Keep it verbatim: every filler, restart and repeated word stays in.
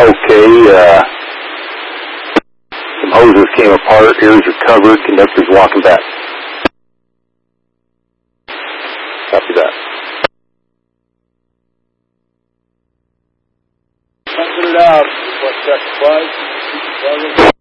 Okay, uh, some hoses came apart, ears are covered, conductor's walking back. Copy that. Put it out. What, check twice?